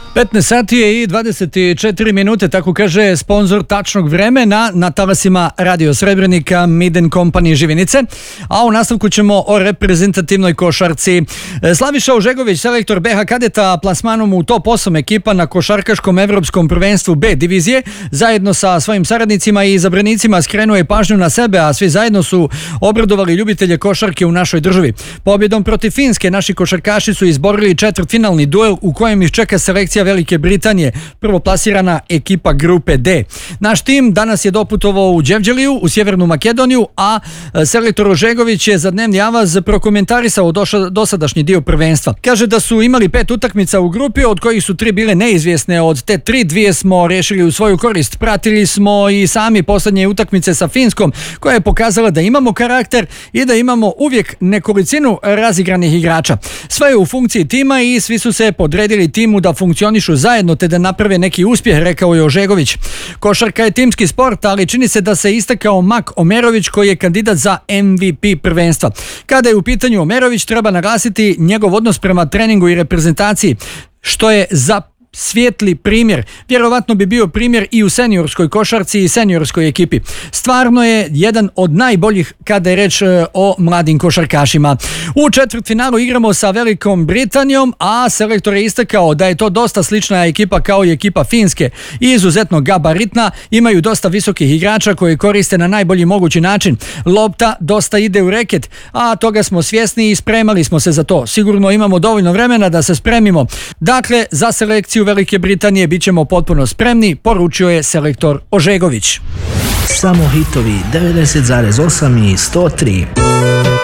15 sati je i 24 minute, tako kaže sponzor tačnog vremena na talasima Radio Srebrenika, Miden Company Živinice, a u nastavku ćemo o reprezentativnoj košarci. Slaviša Ožegović, selektor BH Kadeta, plasmanom u top 8 ekipa na košarkaškom evropskom prvenstvu B divizije, zajedno sa svojim saradnicima i izabranicima skrenuo je pažnju na sebe, a svi zajedno su obradovali ljubitelje košarke u našoj državi. Pobjedom protiv Finske naši košarkaši su izborili četvrtfinalni duel u kojem ih čeka selekcija Velike Britanije, prvoplasirana ekipa grupe D. Naš tim danas je doputovao u Đevđeliju, u Sjevernu Makedoniju, a selektor Ožegović je za dnevni avaz prokomentarisao dosadašnji dio prvenstva. Kaže da su imali 5 utakmica u grupi, od kojih su 3 bile neizvjesne. Od te 3, 2 smo rešili u svoju korist. Pratili smo i sami poslednje utakmice sa Finskom, koja je pokazala da imamo karakter i da imamo uvijek nekolicinu razigranih igrača. Sve je u funkciji tima i svi su se podredili timu da funkcionišu zajedno te da naprave neki uspjeh, rekao je Ožegović. Košarka je timski sport, ali čini se da se istakao Mak Omerović, koji je kandidat za MVP prvenstva. Kada je u pitanju Omerović, treba naglasiti njegov odnos prema treningu i reprezentaciji, što je za svijetli primjer. Vjerovatno bi bio primjer i u seniorskoj košarci i seniorskoj ekipi. Stvarno je jedan od najboljih kada je reč o mladim košarkašima. U četvrtfinalu igramo sa Velikom Britanijom, a selektor je istakao da je to dosta slična ekipa kao i ekipa Finske. Izuzetno gabaritna, imaju dosta visokih igrača koje koriste na najbolji mogući način. Lopta dosta ide u reket, a toga smo svjesni i spremali smo se za to. Sigurno imamo dovoljno vremena da se spremimo. Dakle, za selekciju Velike Britanije bit ćemo potpuno spremni, poručio je selektor Ožegović. Samo hitovi 90,8 i 103.